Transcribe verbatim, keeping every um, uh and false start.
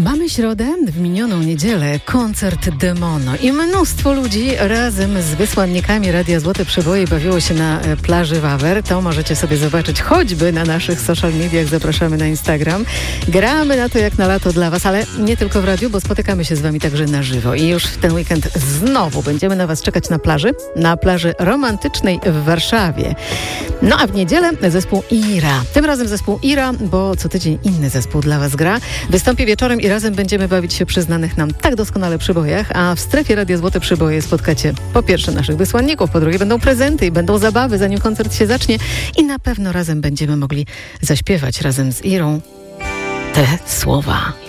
Mamy środę, w minioną niedzielę koncert Demono i mnóstwo ludzi razem z wysłannikami Radia Złote Przeboje bawiło się na plaży Wawer. To możecie sobie zobaczyć choćby na naszych social mediach. Zapraszamy na Instagram. Gramy na to jak na lato dla Was, ale nie tylko w radiu, bo spotykamy się z Wami także na żywo. I już w ten weekend znowu będziemy na Was czekać na plaży, na plaży romantycznej w Warszawie. No a w niedzielę zespół Ira. Tym razem zespół Ira, bo co tydzień inny zespół dla Was gra. Wystąpi wieczorem i razem będziemy bawić się przy znanych nam tak doskonale przybojach, a w strefie Radia Złote Przyboje spotkacie po pierwsze naszych wysłanników, po drugie będą prezenty i będą zabawy, zanim koncert się zacznie i na pewno razem będziemy mogli zaśpiewać razem z Irą te słowa.